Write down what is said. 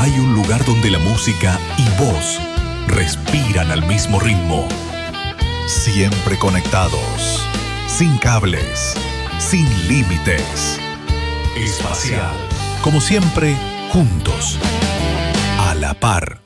Hay un lugar donde la música y vos respiran al mismo ritmo. Siempre conectados, sin cables, sin límites. Espacial. Como siempre, juntos, a la par.